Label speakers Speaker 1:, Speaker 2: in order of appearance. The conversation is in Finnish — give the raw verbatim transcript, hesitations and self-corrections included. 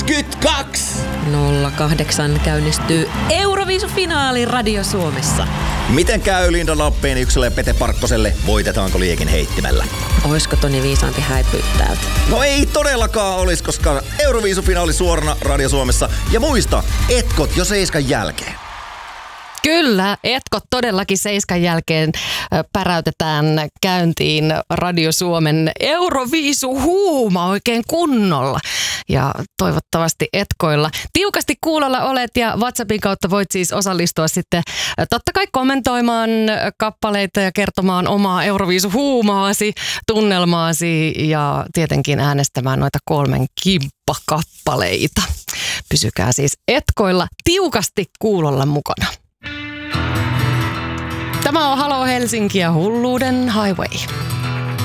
Speaker 1: kaksikymmentäkaksi.
Speaker 2: nolla kahdeksan käynnistyy Euroviisufinaali Radio Suomessa.
Speaker 1: Miten käy Linda Lappeenykselle ja Pete Parkkoselle? Voitetaanko liekin heittimellä?
Speaker 2: Oisko Toni viisaampi häipyä täältä?
Speaker 1: No ei todellakaan olisi, koska Euroviisufinaali suorana Radio Suomessa. Ja muista, etkot jo seiskan jälkeen.
Speaker 3: Kyllä, etkot todellakin seiskan jälkeen päräytetään käyntiin Radio Suomen Euroviisuhuuma oikein kunnolla. Ja toivottavasti etkoilla. Tiukasti kuulolla olet ja WhatsAppin kautta voit siis osallistua sitten totta kai kommentoimaan kappaleita ja kertomaan omaa Euroviisuhuumaasi, tunnelmaasi ja tietenkin äänestämään noita kolmen kimppakappaleita. Pysykää siis etkoilla tiukasti kuulolla mukana. Tämä on Halo Helsinki ja Hulluuden Highway.